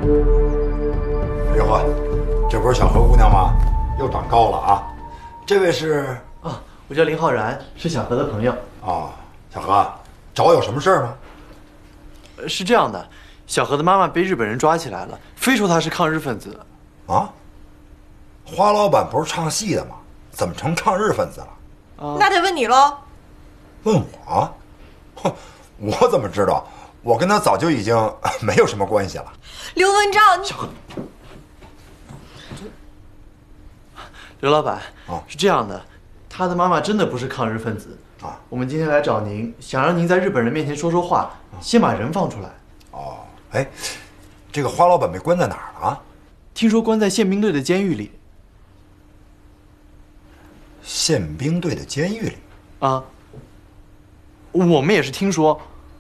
哟呵，这不是小何姑娘吗？又长高了啊！这位是啊，我叫林浩然，是小何的朋友。 哦，小何，找我有什么事儿吗？ 是这样的，小何的妈妈被日本人抓起来了，非说她是抗日分子。 啊？花老板不是唱戏的吗？怎么成抗日分子了？ 那得问你喽。 问我？哼，我怎么知道？我跟他早就已经没有什么关系了。 刘文昭，你小何，刘老板，是这样的，他的妈妈真的不是抗日分子啊。我们今天来找您，想让您在日本人面前说说话，先把人放出来。 哦，哎，这个花老板被关在哪儿了？ 听说关在宪兵队的监狱里。 宪兵队的监狱里？ 啊，我们也是听说。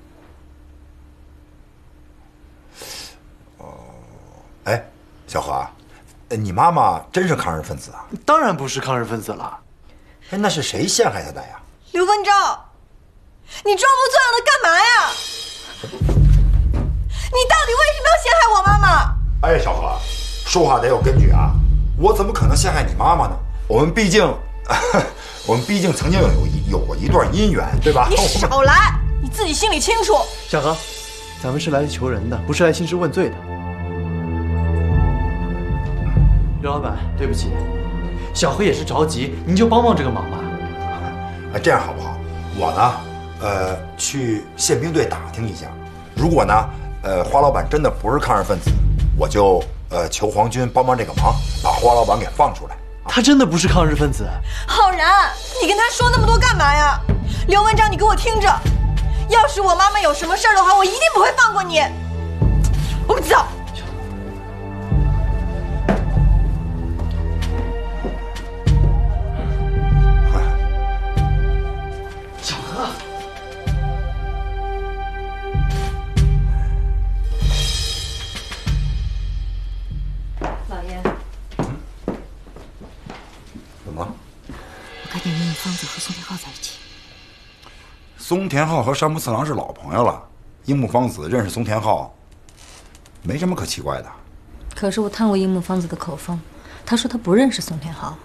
哎，小何啊，你妈妈真是抗日分子啊？ 当然不是抗日分子了。 哎，那是谁陷害她的呀？ 刘文昭，你装模作样的干嘛呀？你到底为什么要陷害我妈妈？ 哎，小何，说话得有根据啊！我怎么可能陷害你妈妈呢？我们毕竟曾经有过一段姻缘，对吧？ 你少来，你自己心里清楚。 小何，咱们是来求人的，不是来兴师问罪的。刘老板，对不起，小何也是着急，您就帮帮这个忙吧。 这样好不好？我呢，去宪兵队打听一下，如果呢，花老板真的不是抗日分子，我就求皇军帮忙这个忙，把花老板给放出来。 他真的不是抗日分子。 浩然，你跟他说那么多干嘛呀？刘文章，你给我听着，要是我妈妈有什么事儿的话，我一定不会放过你。我们走。 小何， 老爷， 怎么？ 我看见樱木芳子和松田浩在一起。 松田浩和山浦次郎是老朋友了，樱木芳子认识松田浩，没什么可奇怪的。 可是我探过樱木芳子的口风，她说她不认识松田浩。